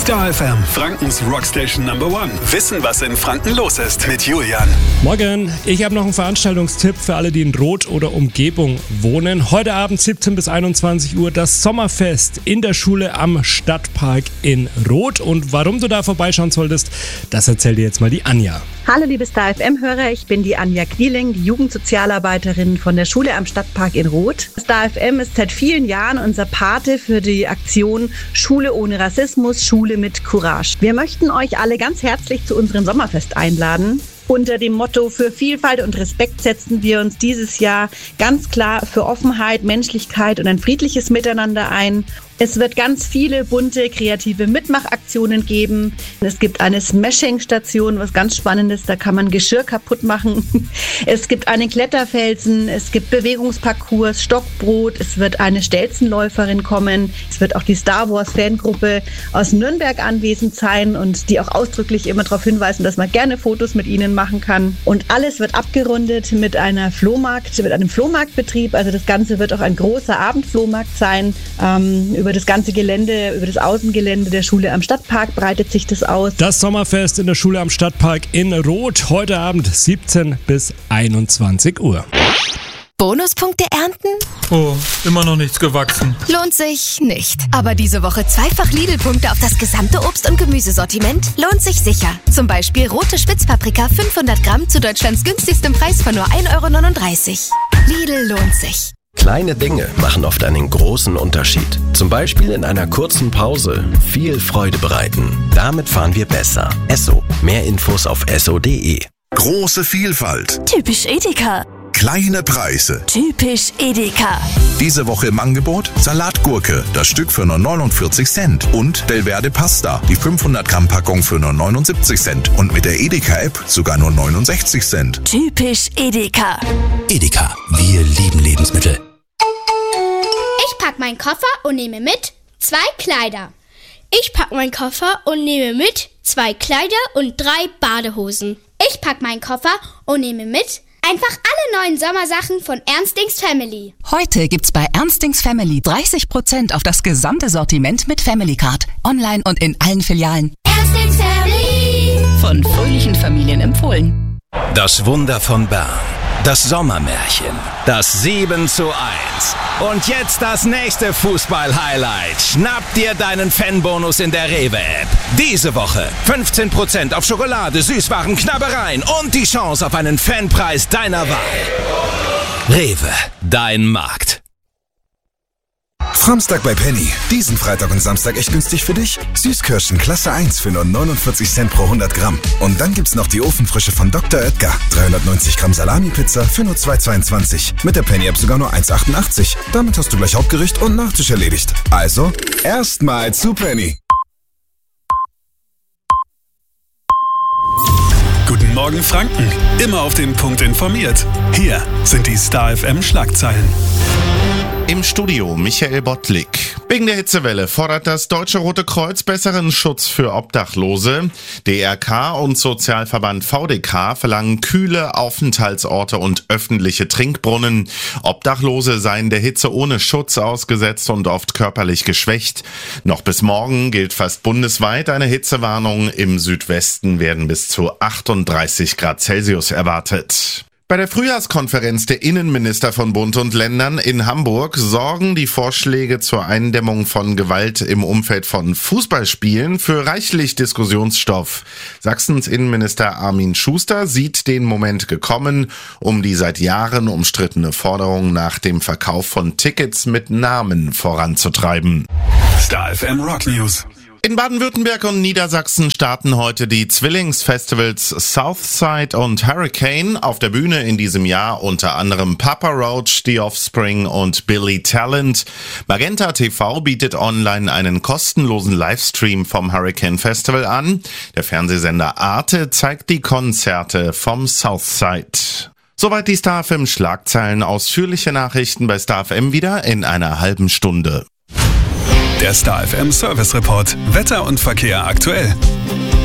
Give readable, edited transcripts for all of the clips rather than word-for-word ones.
Star FM, Frankens Rockstation Number One. Wissen, was in Franken los ist mit Julian. Morgen, ich habe noch einen Veranstaltungstipp für alle, die in Roth oder Umgebung wohnen. Heute Abend 17 bis 21 Uhr das Sommerfest in der Schule am Stadtpark in Roth. Und warum du da vorbeischauen solltest, das erzählt dir jetzt mal die Anja. Hallo liebe Star FM-Hörer, ich bin die Anja Knieling, die Jugendsozialarbeiterin von der Schule am Stadtpark in Roth. Star FM ist seit vielen Jahren unser Pate für die Aktion Schule ohne Rassismus, Schule mit Courage. Wir möchten euch alle ganz herzlich zu unserem Sommerfest einladen. Unter dem Motto für Vielfalt und Respekt setzen wir uns dieses Jahr ganz klar für Offenheit, Menschlichkeit und ein friedliches Miteinander ein. Es wird ganz viele bunte, kreative Mitmachaktionen geben. Es gibt eine Smashing-Station, was ganz spannend ist, da kann man Geschirr kaputt machen. Es gibt einen Kletterfelsen, es gibt Bewegungsparcours, Stockbrot, es wird eine Stelzenläuferin kommen. Es wird auch die Star Wars-Fangruppe aus Nürnberg anwesend sein und die auch ausdrücklich immer darauf hinweisen, dass man gerne Fotos mit ihnen machen kann. Und alles wird abgerundet mit einem Flohmarktbetrieb. Also das Ganze wird auch ein großer Abendflohmarkt sein. Über das ganze Gelände, über das Außengelände der Schule am Stadtpark breitet sich das aus. Das Sommerfest in der Schule am Stadtpark in Roth, heute Abend 17 bis 21 Uhr. Bonuspunkte ernten? Oh, immer noch nichts gewachsen. Lohnt sich nicht. Aber diese Woche zweifach Lidl-Punkte auf das gesamte Obst- und Gemüsesortiment lohnt sich sicher. Zum Beispiel rote Spitzpaprika 500 Gramm zu Deutschlands günstigstem Preis von nur 1,39 €. Lidl lohnt sich. Kleine Dinge machen oft einen großen Unterschied. Zum Beispiel in einer kurzen Pause viel Freude bereiten. Damit fahren wir besser. Esso. Mehr Infos auf esso.de. Große Vielfalt. Typisch Edeka. Kleine Preise. Typisch Edeka. Diese Woche im Angebot Salatgurke, das Stück für nur 49 Cent. Und Belverde Pasta, die 500 Gramm Packung für nur 79 Cent. Und mit der Edeka-App sogar nur 69 Cent. Typisch Edeka. Edeka. Wir lieben Lebensmittel. Ich pack meinen Koffer und nehme mit 2 Kleider. Ich pack meinen Koffer und nehme mit 2 Kleider und 3 Badehosen. Ich pack meinen Koffer und nehme mit einfach alle neuen Sommersachen von Ernstings Family. Heute gibt's bei Ernstings Family 30% auf das gesamte Sortiment mit Family Card. Online und in allen Filialen. Ernstings Family. Von fröhlichen Familien empfohlen. Das Wunder von Bern. Das Sommermärchen. Das 7:1. Und jetzt das nächste Fußball-Highlight. Schnapp dir deinen Fanbonus in der Rewe-App. Diese Woche 15% auf Schokolade, Süßwaren, Knabbereien und die Chance auf einen Fanpreis deiner Wahl. Rewe, dein Markt. Samstag bei Penny. Diesen Freitag und Samstag echt günstig für dich. Süßkirschen Klasse 1 für nur 49 Cent pro 100 Gramm. Und dann gibt's noch die Ofenfrische von Dr. Oetker. 390 Gramm Salami-Pizza für nur 2,22. Mit der Penny-App sogar nur 1,88. Damit hast du gleich Hauptgericht und Nachtisch erledigt. Also, erstmal zu Penny. Guten Morgen Franken, immer auf den Punkt informiert. Hier sind die Star FM Schlagzeilen. Im Studio Michael Bottlik. Wegen der Hitzewelle fordert das Deutsche Rote Kreuz besseren Schutz für Obdachlose. DRK und Sozialverband VDK verlangen kühle Aufenthaltsorte und öffentliche Trinkbrunnen. Obdachlose seien der Hitze ohne Schutz ausgesetzt und oft körperlich geschwächt. Noch bis morgen gilt fast bundesweit eine Hitzewarnung. Im Südwesten werden bis zu 38 Grad Celsius erwartet. Bei der Frühjahrskonferenz der Innenminister von Bund und Ländern in Hamburg sorgen die Vorschläge zur Eindämmung von Gewalt im Umfeld von Fußballspielen für reichlich Diskussionsstoff. Sachsens Innenminister Armin Schuster sieht den Moment gekommen, um die seit Jahren umstrittene Forderung nach dem Verkauf von Tickets mit Namen voranzutreiben. Star FM Rock News. In Baden-Württemberg und Niedersachsen starten heute die Zwillingsfestivals Southside und Hurricane. Auf der Bühne in diesem Jahr unter anderem Papa Roach, The Offspring und Billy Talent. Magenta TV bietet online einen kostenlosen Livestream vom Hurricane Festival an. Der Fernsehsender Arte zeigt die Konzerte vom Southside. Soweit die Star FM Schlagzeilen. Ausführliche Nachrichten bei Star FM wieder in einer halben Stunde. Der Star FM Service Report. Wetter und Verkehr aktuell. Guten Morgen.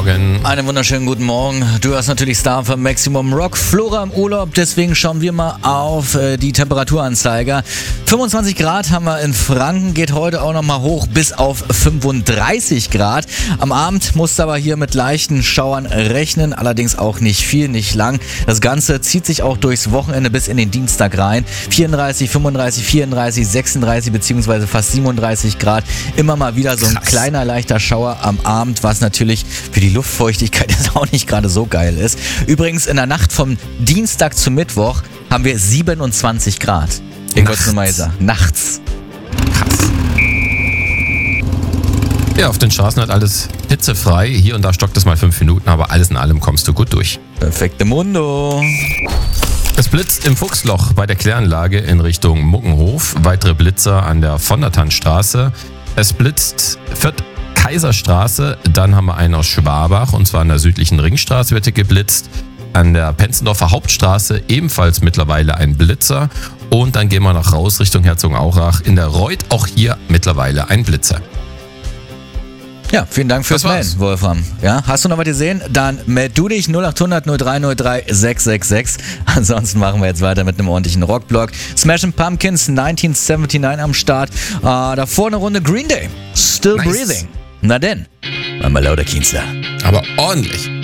Morgen. Einen wunderschönen guten Morgen. Du hörst natürlich Star FM Maximum Rock. Flora im Urlaub, deswegen schauen wir mal auf die Temperaturanzeiger. 25 Grad haben wir in Franken, geht heute auch nochmal hoch bis auf 35 Grad. Am Abend musst du aber hier mit leichten Schauern rechnen, allerdings auch nicht viel, nicht lang. Das Ganze zieht sich auch durchs Wochenende bis in den Dienstag rein. 34, 35, 34, 36 beziehungsweise fast 37 Grad. Immer mal wieder so ein kleiner, leichter Schauer am Abend, was natürlich für die Luftfeuchtigkeit jetzt auch nicht gerade so geil ist. Übrigens, in der Nacht vom Dienstag zum Mittwoch haben wir 27 Grad. In Gottesmeiser. Nachts. Krass. Ja, auf den Straßen hat alles hitzefrei. Hier und da stockt es mal 5 Minuten, aber alles in allem kommst du gut durch. Perfekte Mundo. Es blitzt im Fuchsloch bei der Kläranlage in Richtung Muckenhof. Weitere Blitzer an der von der Tannstraße. Es blitzt Kaiserstraße, dann haben wir einen aus Schwabach und zwar an der südlichen Ringstraße wird hier geblitzt. An der Penzendorfer Hauptstraße ebenfalls mittlerweile ein Blitzer. Und dann gehen wir noch raus Richtung Herzogenaurach. In der Reuth auch hier mittlerweile ein Blitzer. Ja, vielen Dank fürs Melden, Wolfram. Ja, hast du noch was gesehen? Dann meld du dich 0800 0303 666. Ansonsten machen wir jetzt weiter mit einem ordentlichen Rockblock. Smashing Pumpkins 1979 am Start. Davor eine Runde Green Day. Still Breathing. Na denn, mal lauter Kienzler. Aber ordentlich.